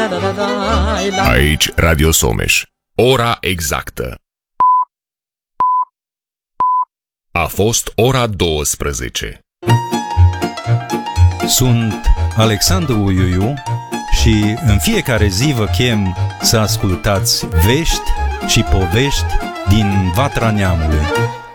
Aici Radio Someș. Ora exactă. A fost ora 12. Sunt Alexandru Uiuiu și în fiecare zi vă chem să ascultați vești și povești din Vatra Neamului.